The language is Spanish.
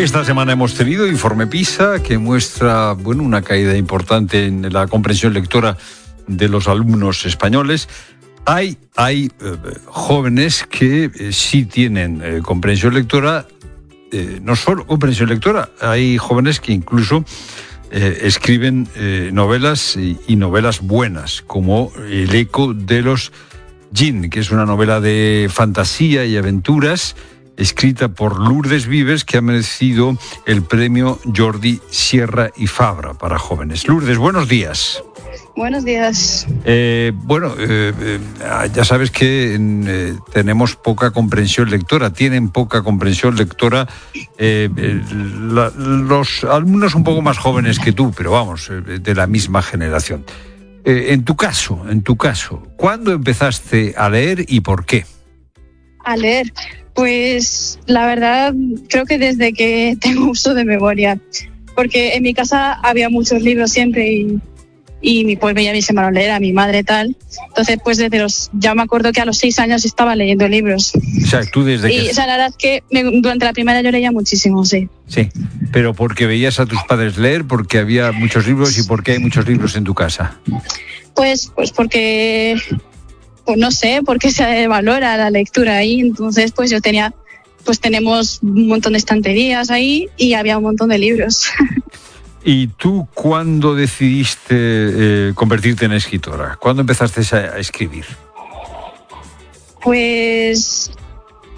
Esta semana hemos tenido informe PISA que muestra una caída importante en la comprensión lectora de los alumnos españoles. Hay jóvenes que sí tienen comprensión lectora, no solo comprensión lectora, hay jóvenes que incluso escriben novelas y novelas buenas, como El eco de los Jinn, que es una novela de fantasía y aventuras escrita por Lourdes Vives, que ha merecido el premio Jordi Sierra y Fabra para jóvenes. Lourdes, buenos días. Buenos días. Ya sabes que tenemos poca comprensión lectora, tienen poca comprensión lectora los alumnos un poco más jóvenes que tú, pero vamos, de la misma generación. En tu caso, ¿cuándo empezaste a leer y por qué? A leer, pues la verdad creo que desde que tengo uso de memoria, porque en mi casa había muchos libros siempre y pues veía a mis hermanos leer, a mi madre tal. Entonces pues ya me acuerdo que a los 6 años estaba leyendo libros. O sea, tú desde que... O sea, la verdad es que durante la primaria yo leía muchísimo, sí. Sí, pero porque veías a tus padres leer, porque había muchos libros y porque hay muchos libros en tu casa. Pues porque... Pues no sé, porque se valora la lectura ahí. Entonces pues tenemos un montón de estanterías ahí y había un montón de libros. ¿Y tú cuándo decidiste convertirte en escritora? ¿Cuándo empezaste a escribir? Pues